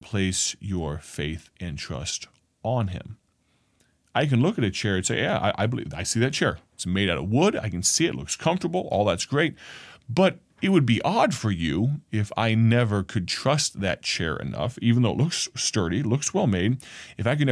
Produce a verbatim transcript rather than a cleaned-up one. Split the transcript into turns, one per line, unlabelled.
place your faith and trust on him. I can look at a chair and say, yeah, I, I believe, I see that chair. It's made out of wood. I can see it. It looks comfortable. All that's great. But it would be odd for you if I never could trust that chair enough, even though it looks sturdy, looks well made, if I could never